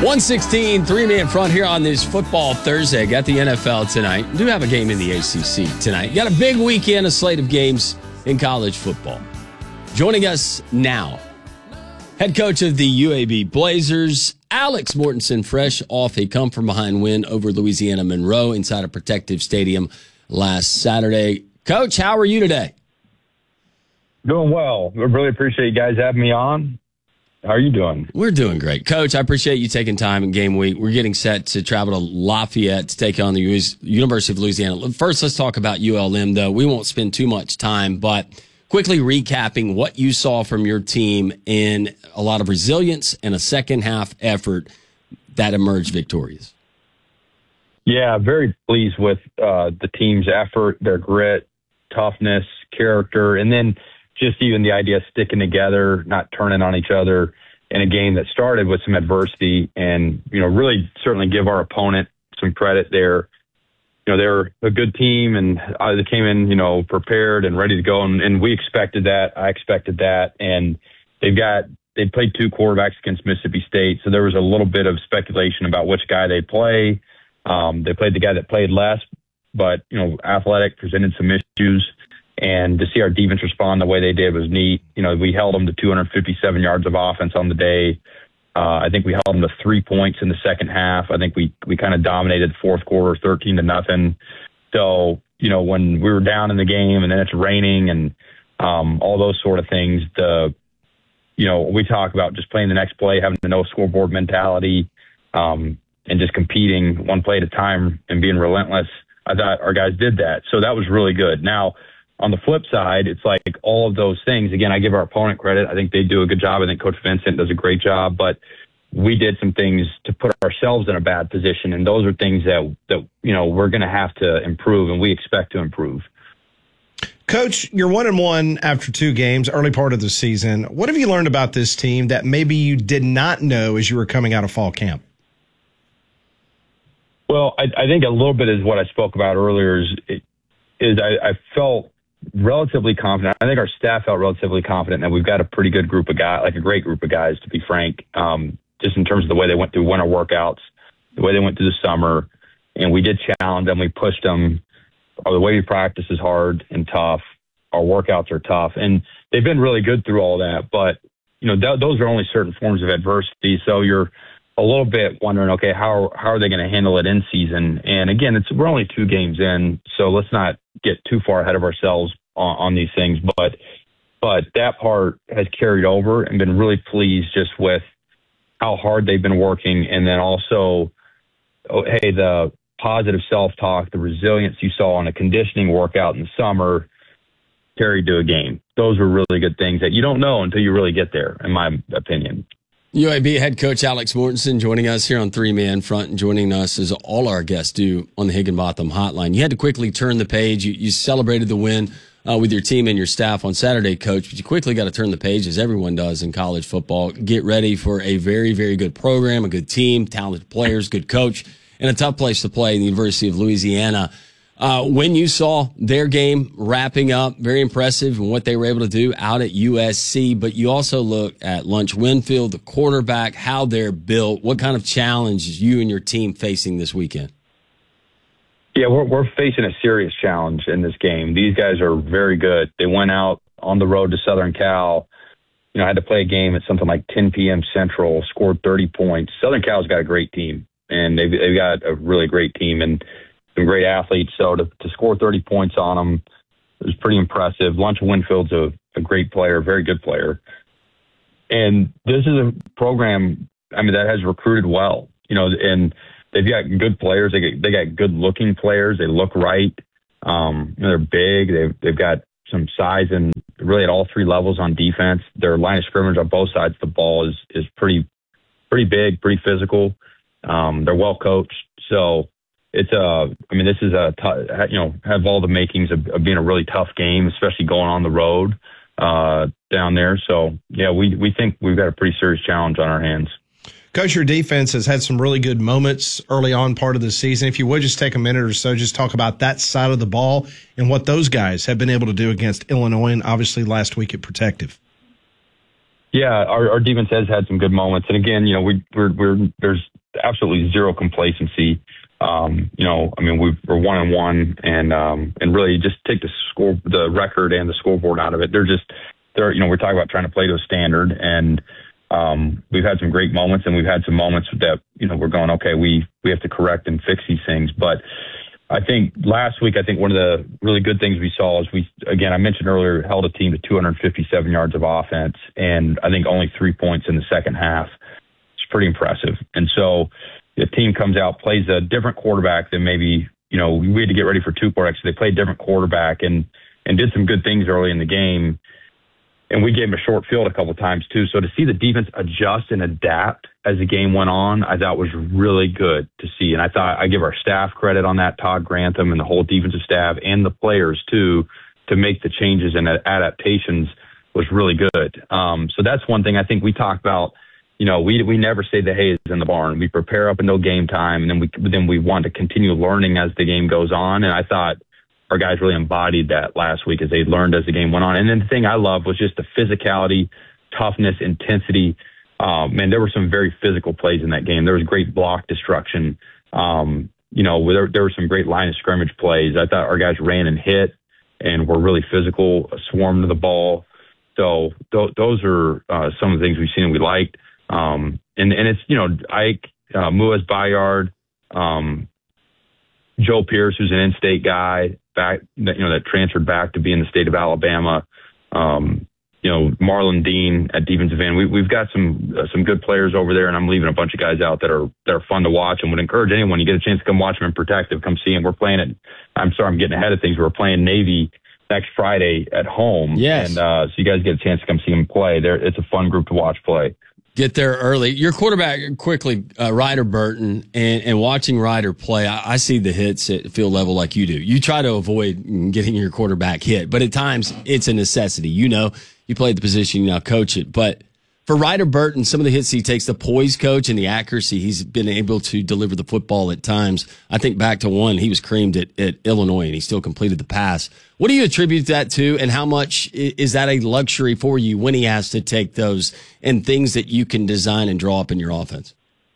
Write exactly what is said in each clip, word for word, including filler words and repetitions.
one sixteen, three-man front here on this football Thursday. Got the N F L tonight. Do have a game in the A C C tonight. Got a big weekend, a slate of games in college football. Joining us now, head coach of the U A B Blazers, Alex Mortensen, fresh off a come-from-behind win over Louisiana Monroe inside a Protective Stadium last Saturday. Coach, how are you today? Doing well. I really appreciate you guys having me on. How are you doing? We're doing great. Coach, I appreciate you taking time in game week. We're getting set to travel to Lafayette to take on the U- University of Louisiana. First, let's talk about U L M, though. We won't spend too much time, but quickly recapping what you saw from your team in a lot of resilience and a second-half effort that emerged victorious. Yeah, very pleased with uh, the team's effort, their grit, toughness, character, and then just even the idea of sticking together, not turning on each other in a game that started with some adversity, and, you know, really certainly give our opponent some credit there. You know, they're a good team, and uh, they came in, you know, prepared and ready to go, and, and we expected that. I expected that, and they've got they played two quarterbacks against Mississippi State, so there was a little bit of speculation about which guy they play. Um, they played the guy that played less, but, you know, athletic, presented some issues. And to see our defense respond the way they did was neat. You know, we held them to two hundred fifty-seven yards of offense on the day. Uh, I think we held them to three points in the second half. I think we, we kind of dominated the fourth quarter, thirteen to nothing. So, you know, when we were down in the game and then it's raining and um, all those sort of things, the, you know, we talk about just playing the next play, having the no scoreboard mentality, um, and just competing one play at a time and being relentless. I thought our guys did that. So that was really good. Now, on the flip side, it's like all of those things. Again, I give our opponent credit. I think they do a good job. I think Coach Vincent does a great job. But we did some things to put ourselves in a bad position, and those are things that, that you know, we're going to have to improve, and we expect to improve. Coach, you're one and one after two games, early part of the season. What have you learned about this team that maybe you did not know as you were coming out of fall camp? Well, I, I think a little bit is what I spoke about earlier. Is, is I, I felt relatively confident. I think our staff felt relatively confident that we've got a pretty good group of guys, like a great group of guys, to be frank, um, just in terms of the way they went through winter workouts, the way they went through the summer. And we did challenge them. We pushed them. The way we practice is hard and tough. Our workouts are tough. And they've been really good through all that. But, you know, th- those are only certain forms of adversity. So you're a little bit wondering, okay, how how are they going to handle it in season? And again, it's we're only two games in, so let's not get too far ahead of ourselves on, on these things. But but that part has carried over, and been really pleased just with how hard they've been working, and then also, oh, hey, the positive self-talk, the resilience you saw on a conditioning workout in the summer carried to a game. Those were really good things that you don't know until you really get there, in my opinion. U A B head coach Alex Mortensen joining us here on three-man front, and joining us as all our guests do on the Higginbotham Hotline. You had to quickly turn the page. You, you celebrated the win uh, with your team and your staff on Saturday, Coach, but you quickly got to turn the page, as everyone does in college football. Get ready for a very, very good program, a good team, talented players, good coach, and a tough place to play in the University of Louisiana. Uh, when you saw their game wrapping up, very impressive and what they were able to do out at U S C, but you also look at Lunch Winfield, the quarterback, how they're built. What kind of challenge is you and your team facing this weekend? Yeah, we're, we're facing a serious challenge in this game. These guys are very good. They went out on the road to Southern Cal. You know, I had to play a game at something like ten p.m. Central, scored thirty points. Southern Cal's got a great team, and they've, they've got a really great team. And some great athletes, so to, to score thirty points on them was pretty impressive. Lunch Winfield's a, a great player, very good player. And this is a program, I mean, that has recruited well, you know, and they've got good players. They get, they got good-looking players. They look right. Um, you know, they're big. They've, they've got some size and really at all three levels on defense. Their line of scrimmage on both sides of the ball is is pretty pretty big, pretty physical. Um, they're well coached. So, It's a, I mean, this is a, you know, have all the makings of, of being a really tough game, especially going on the road uh, down there. So, yeah, we, we think we've got a pretty serious challenge on our hands. Coach, your defense has had some really good moments early on part of the season. If you would just take a minute or so, just talk about that side of the ball and what those guys have been able to do against Illinois and obviously last week at Protective. Yeah, our, our defense has had some good moments. And again, you know, we, we're, we're, there's absolutely zero complacency. Um, you know, I mean, we've, we're one and one and, um, and really just take the score, the record and the scoreboard out of it. They're just, they're, you know, we're talking about trying to play to a standard, and, um, we've had some great moments, and we've had some moments that, you know, we're going, okay, we, we have to correct and fix these things. But I think last week, I think one of the really good things we saw is we, again, I mentioned earlier, held a team to two hundred fifty-seven yards of offense, and I think only three points in the second half. It's pretty impressive. And so the team comes out, plays a different quarterback than maybe, you know, we had to get ready for two quarterbacks. So they played different quarterback and, and did some good things early in the game. And we gave him a short field a couple of times too. So to see the defense adjust and adapt as the game went on, I thought was really good to see. And I thought I give our staff credit on that, Todd Grantham and the whole defensive staff and the players too, to make the changes and adaptations was really good. Um, so that's one thing I think we talked about. You know, we we never say the hay is in the barn. We prepare up until game time, and then we then we want to continue learning as the game goes on. And I thought our guys really embodied that last week as they learned as the game went on. And then the thing I love was just the physicality, toughness, intensity. Um, man, there were some very physical plays in that game. There was great block destruction. Um, you know, there, there were some great line of scrimmage plays. I thought our guys ran and hit and were really physical, swarmed to the ball. So th- those are uh, some of the things we've seen and we liked. Um, and, and it's, you know, Ike, uh, Muaz Bayard, um, Joe Pierce, who's an in-state guy, back, you know, that transferred back to be in the state of Alabama. Um, you know, Marlon Dean at defensive end. We, we've got some uh, some good players over there, and I'm leaving a bunch of guys out that are that are fun to watch and would encourage anyone you get a chance to come watch them in Protective, come see them. We're playing it. I'm sorry, I'm getting ahead of things. We're playing Navy next Friday at home. Yes. And uh, so you guys get a chance to come see them play. They're, it's a fun group to watch play. Get there early. Your quarterback, quickly, uh, Ryder Burton, and, and watching Ryder play, I, I see the hits at field level like you do. You try to avoid getting your quarterback hit, but at times it's a necessity. You know, you played the position, you now coach it. But for Ryder Burton, some of the hits he takes, the poise coach and the accuracy, he's been able to deliver the football at times. I think back to one, he was creamed at, at Illinois, and he still completed the pass. What do you attribute that to, and how much is that a luxury for you when he has to take those and things that you can design and draw up in your offense?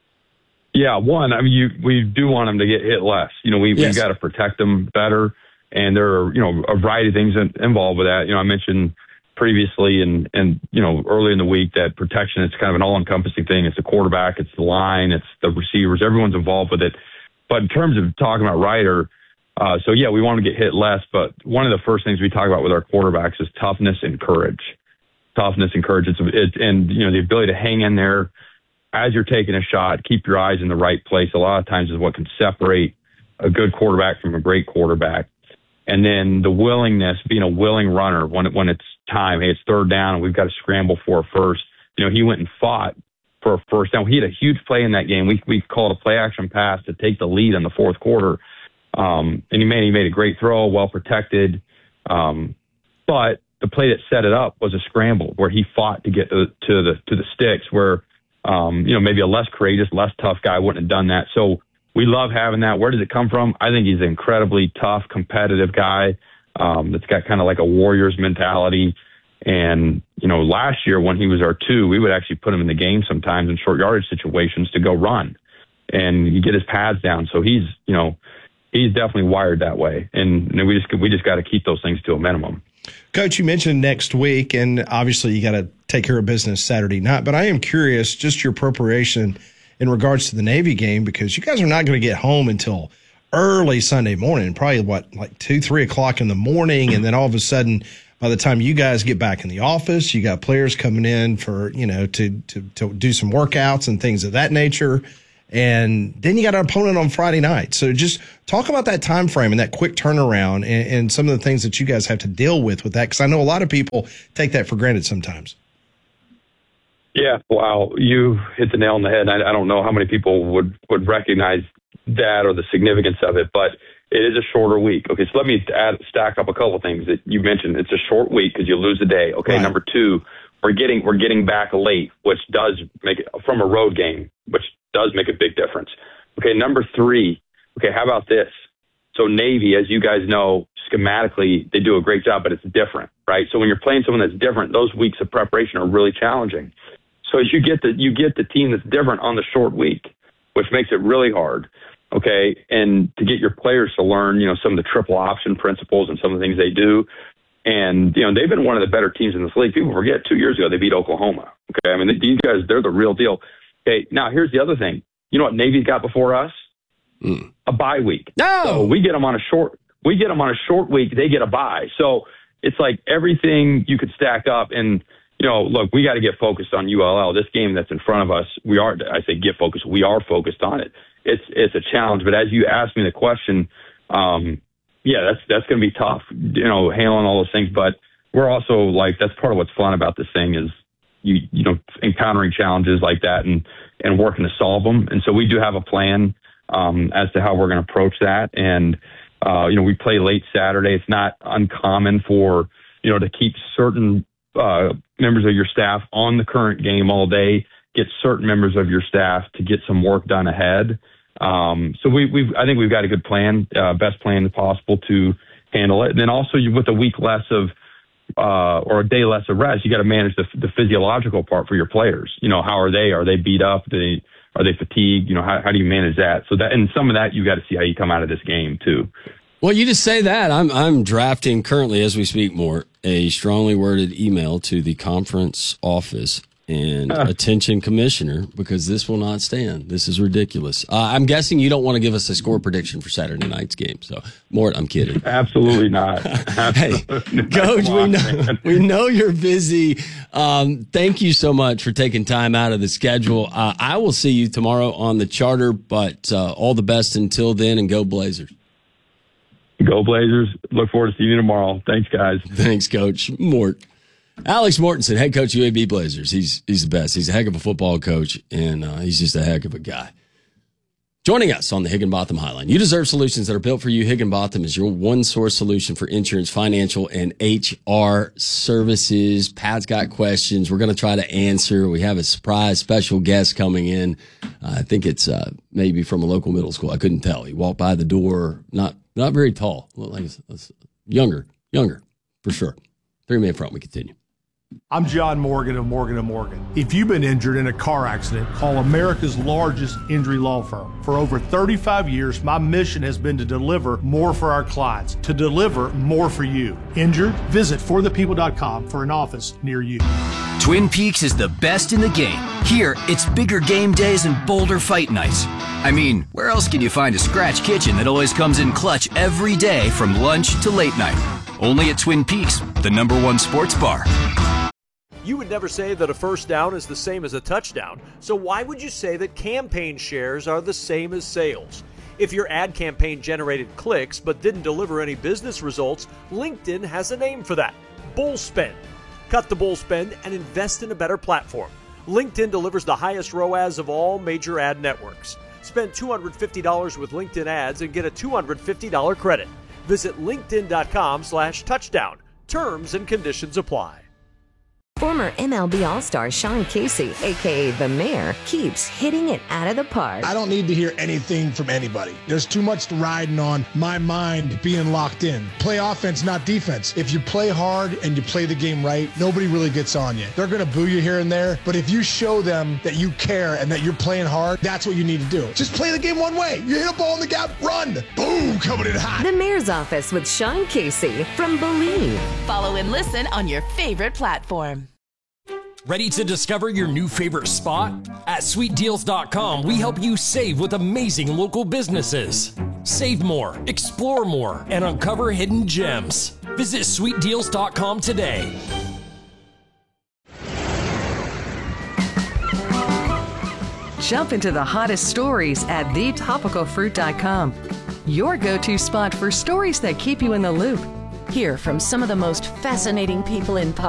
Yeah, one, I mean, you, we do want them to get hit less. You know, we, yes. we've got to protect them better, and there are, you know, a variety of things involved with that. You know, I mentioned previously and, and, you know, early in the week that protection, it's kind of an all-encompassing thing. It's the quarterback, it's the line, it's the receivers, everyone's involved with it. But in terms of talking about Ryder, uh, so yeah, we want to get hit less, but one of the first things we talk about with our quarterbacks is toughness and courage. Toughness and courage. It's, it's and, you know, the ability to hang in there as you're taking a shot, keep your eyes in the right place. A lot of times is what can separate a good quarterback from a great quarterback. And then the willingness, being a willing runner when it, when it's time, hey, it's third down and we've got to scramble for a first. You know, he went and fought for a first down. He had a huge play in that game. We we called a play action pass to take the lead in the fourth quarter. Um, and he made, he made a great throw, well protected. Um, but the play that set it up was a scramble where he fought to get to, to the, to the sticks where, um, you know, maybe a less courageous, less tough guy wouldn't have done that. So we love having that. Where does it come from? I think he's an incredibly tough, competitive guy um, that's got kind of like a Warriors mentality. And, you know, last year when he was our two, we would actually put him in the game sometimes in short yardage situations to go run. And you get his pads down. So he's, you know, he's definitely wired that way. And, and we just we just got to keep those things to a minimum. Coach, you mentioned next week, and obviously you got to take care of business Saturday night. But I am curious, just your preparation in regards to the Navy game, because you guys are not going to get home until early Sunday morning, probably what, like two, three o'clock in the morning. And then all of a sudden, by the time you guys get back in the office, you got players coming in for, you know, to, to, to do some workouts and things of that nature. And then you got an opponent on Friday night. So just talk about that time frame and that quick turnaround and, and some of the things that you guys have to deal with with that. Because I know a lot of people take that for granted sometimes. Yeah, wow, you hit the nail on the head. I, I don't know how many people would, would recognize that or the significance of it, but it is a shorter week. Okay, so let me add, stack up a couple of things that you mentioned. It's a short week because you lose a day. Okay, right. Number two, we're getting we're getting back late, which does make it from a road game, which does make a big difference. Okay, number three. Okay, how about this? So Navy, as you guys know, schematically, they do a great job, but it's different, right? So when you're playing someone that's different, those weeks of preparation are really challenging. So as you get the, you get the team that's different on the short week, which makes it really hard, okay? And to get your players to learn, you know, some of the triple option principles and some of the things they do. And, you know, they've been one of the better teams in this league. People forget two years ago they beat Oklahoma, okay? I mean, these guys, they're the real deal. Okay, now here's the other thing. You know what Navy's got before us? Mm. A bye week. No! So we get them on a short, we get them on a short week, they get a bye. So it's like everything you could stack up. And, you know, look, we got to get focused on U L L. This game that's in front of us, we are, I say get focused, we are focused on it. It's it's a challenge. But as you asked me the question, um, yeah, that's that's going to be tough, you know, handling all those things. But we're also like, that's part of what's fun about this thing is you you know encountering challenges like that and and working to solve them. And so we do have a plan um, as to how we're going to approach that. And uh, you know, we play late Saturday. It's not uncommon for you know to keep certain uh, members of your staff on the current game all day, get certain members of your staff to get some work done ahead. Um, so we, we've, I think we've got a good plan, uh, best plan possible to handle it. And then also you, with a week less of, uh, or a day less of rest, you got to manage the, the physiological part for your players. You know, how are they? Are they beat up? Do they, are they fatigued? You know, how, how do you manage that? So that, and some of that you got to see how you come out of this game too. Well, you just say that. I'm I'm drafting currently as we speak more a strongly worded email to the conference office and uh, attention commissioner because this will not stand. This is ridiculous. Uh, I'm guessing you don't want to give us a score prediction for Saturday night's game. So, Mort, I'm kidding. Absolutely not. Hey, Coach, we know we know you're busy. Um, thank you so much for taking time out of the schedule. Uh, I will see you tomorrow on the charter, but uh, all the best until then, and go Blazers. Go Blazers. Look forward to seeing you tomorrow. Thanks, guys. Thanks, Coach. Mort. Alex Mortensen, head coach U A B Blazers. He's he's the best. He's a heck of a football coach, and uh, he's just a heck of a guy. Joining us on the Higginbotham Hotline. You deserve solutions that are built for you. Higginbotham is your one-source solution for insurance, financial, and H R services. Pat's got questions. We're going to try to answer. We have a surprise special guest coming in. Uh, I think it's uh, maybe from a local middle school. I couldn't tell. He walked by the door, not not very tall, like younger, younger for sure. Three-man front. We continue. I'm John Morgan of Morgan and Morgan. If you've been injured in a car accident, call America's largest injury law firm. For over thirty-five years, my mission has been to deliver more for our clients, to deliver more for you. Injured? Visit for the people dot com for an office near you. Twin Peaks is the best in the game. Here, it's bigger game days and bolder fight nights. I mean, where else can you find a scratch kitchen that always comes in clutch every day from lunch to late night? Only at Twin Peaks, the number one sports bar. You would never say that a first down is the same as a touchdown, so why would you say that campaign shares are the same as sales? If your ad campaign generated clicks but didn't deliver any business results, LinkedIn has a name for that: bull spend. Cut the bull spend and invest in a better platform. LinkedIn delivers the highest R O A S of all major ad networks. Spend two hundred fifty dollars with LinkedIn ads and get a two hundred fifty dollars credit. Visit linkedin.com slash touchdown. Terms and conditions apply. Former M L B All-Star Sean Casey, a k a. The Mayor, keeps hitting it out of the park. I don't need to hear anything from anybody. There's too much riding on my mind being locked in. Play offense, not defense. If you play hard and you play the game right, nobody really gets on you. They're going to boo you here and there, but if you show them that you care and that you're playing hard, that's what you need to do. Just play the game one way. You hit a ball in the gap, run. Boom, coming in hot. The Mayor's Office with Sean Casey from Believe. Follow and listen on your favorite platform. Ready to discover your new favorite spot? At sweet deals dot com, we help you save with amazing local businesses. Save more, explore more, and uncover hidden gems. Visit sweet deals dot com today. Jump into the hottest stories at the topical fruit dot com. Your go-to spot for stories that keep you in the loop. Hear from some of the most fascinating people in pop